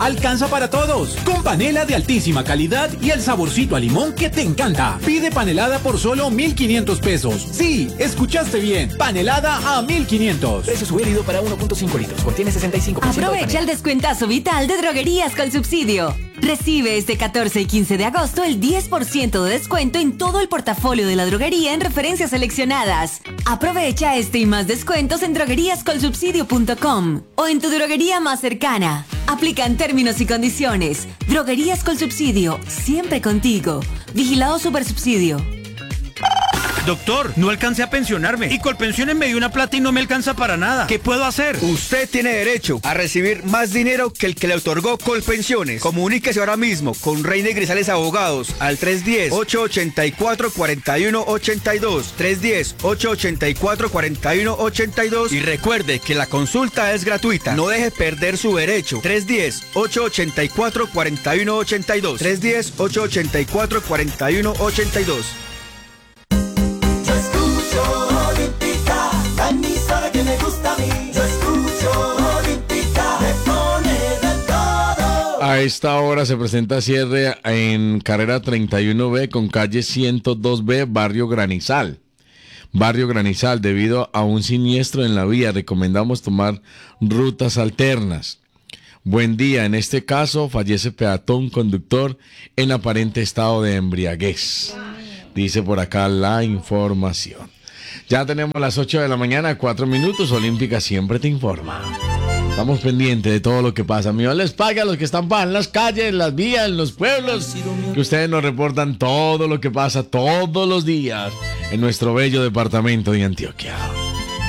alcanza para todos, con panela de altísima calidad y el saborcito a limón que te encanta. Pide panelada por solo 1,500 pesos. Sí, escuchaste bien, panelada a 1,500. Precio sugerido para 1.5 litros, contiene 65% de panela. Aprovecha el descuentazo vital de Droguerías con Subsidio. Recibe este 14 y 15 de agosto el 10% de descuento en todo el portafolio de la droguería en referencias seleccionadas. Aprovecha este y más descuentos en drogueríascolsubsidio.com o en tu droguería más cercana. Aplican términos y condiciones. Droguerías con Subsidio, siempre contigo. Vigilado Supersubsidio. Doctor, no alcancé a pensionarme y Colpensiones me dio una plata y no me alcanza para nada. ¿Qué puedo hacer? Usted tiene derecho a recibir más dinero que el que le otorgó Colpensiones. Comuníquese ahora mismo con Reina y Grisales Abogados al 310-884-4182. 310-884-4182 y recuerde que la consulta es gratuita. No deje perder su derecho. 310-884-4182. 310-884-4182. Me gusta a mí, yo escucho Olímpica, me pone de todo. A esta hora se presenta cierre en carrera 31B con calle 102B, Barrio Granizal. Barrio Granizal, debido a un siniestro en la vía, recomendamos tomar rutas alternas. Buen día, en este caso fallece peatón conductor en aparente estado de embriaguez. Dice por acá la información. Ya tenemos las 8 de la mañana, 4 minutos. Olímpica siempre te informa. Estamos pendientes de todo lo que pasa. Dios les pague a los que están en las calles, en las vías, en los pueblos, que ustedes nos reportan todo lo que pasa todos los días en nuestro bello departamento de Antioquia.